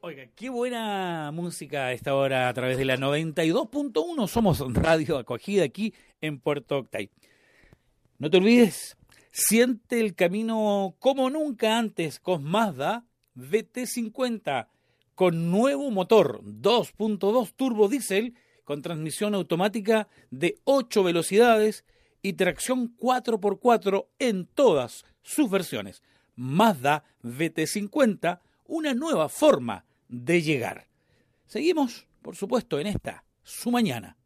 Oiga, qué buena música a esta hora a través de la 92.1. Somos Radio Acogida aquí en Puerto Octay. No te olvides, siente el camino como nunca antes con Mazda VT50 con nuevo motor 2.2 turbo diésel con transmisión automática de 8 velocidades y tracción 4x4 en todas sus versiones. Mazda VT50, una nueva forma de llegar. Seguimos, por supuesto, en esta, su mañana.